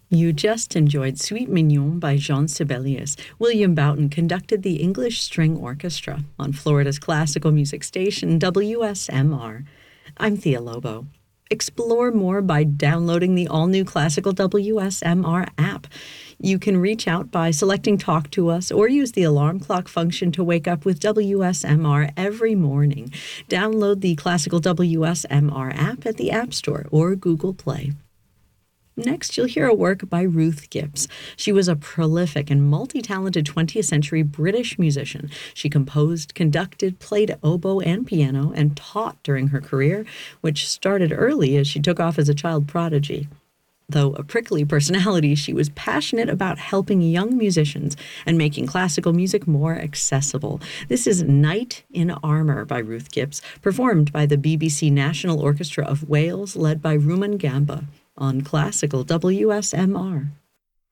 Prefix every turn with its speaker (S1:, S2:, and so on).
S1: You just enjoyed Suite Mignon by Jean Sibelius. William Boughton conducted the English String Orchestra on Florida's classical music station, WSMR. I'm Thea Lobo. Explore more by downloading the all-new classical WSMR app. You can reach out by selecting Talk to Us or use the alarm clock function to wake up with WSMR every morning. Download the classical WSMR app at the App Store or Google Play. Next, you'll hear a work by Ruth Gibbs. She was a prolific and multi-talented 20th century British musician. She composed, conducted, played oboe and piano, and taught during her career, which started early as she took off as a child prodigy. Though a prickly personality, she was passionate about helping young musicians and making classical music more accessible. This is Knight in Armour by Ruth Gibbs, performed by the BBC National Orchestra of Wales, led by Rumen Gamba, on classical WSMR.